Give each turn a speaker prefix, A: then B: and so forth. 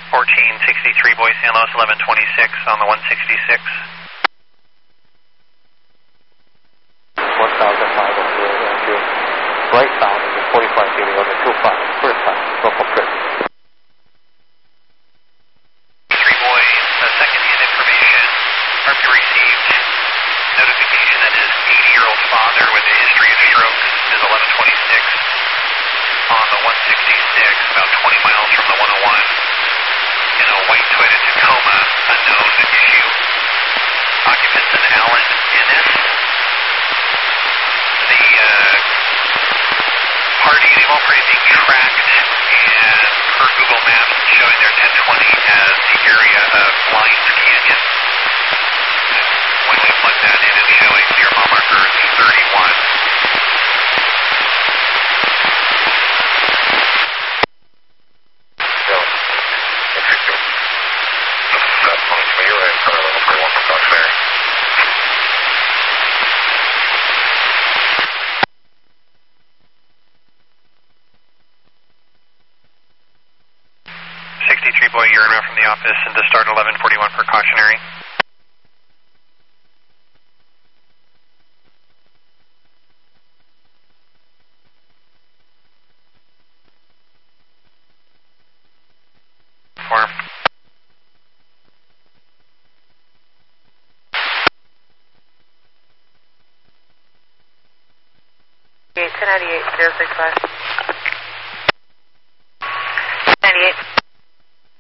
A: 1463 Boise San Luis, 1126 on the 166.
B: 1502, right bound is 45 feet, over 25, first time, local trip.
A: 3 Boise, second hand information, Harvey received notification that his 80-year-old father with a history of stroke is 1126 on the 166, about 20 miles from the 101, in a white Toyota Tacoma, unknown issue. Occupants in Allen Ennis. The party, the all party being tracked, and per Google Maps showing their 1020 as the area of Lines Canyon. When we plug that in, it's showing your mile marker is 31. Boy, you're in from the office and to start 1141 precautionary. Form.
C: Okay, 1098, 065. 98.